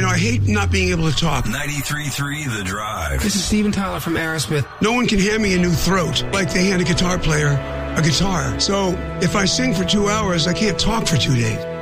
know, I hate not being able to talk. 93.3 The Drive. This is Steven Tyler from Aerosmith. No one can hand me a new throat like they hand a guitar player a guitar. So if I sing for 2 hours, I can't talk for 2 days.